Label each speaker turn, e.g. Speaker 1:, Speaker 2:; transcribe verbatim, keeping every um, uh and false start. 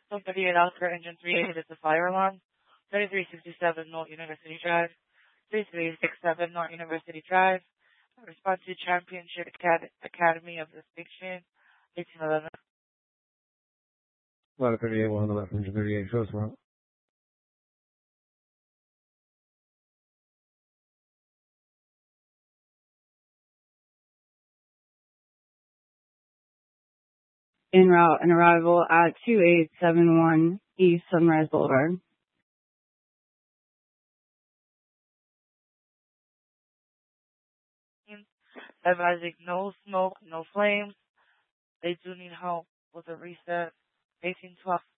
Speaker 1: one thirty-eight Oscar Engine three eight is the fire alarm. thirty-three sixty-seven North University Drive. thirty-three sixty-seven North University Drive. Response to Championship Acad- Academy of Distinction. eighteen eleven.
Speaker 2: Ladder thirty-eight, one on the left, engine thirty-eight, show us around.
Speaker 3: En route and arrival at two eight seven one East Sunrise Boulevard.
Speaker 1: Advising no smoke, no flames. They do need help with a reset. eighteen twelve.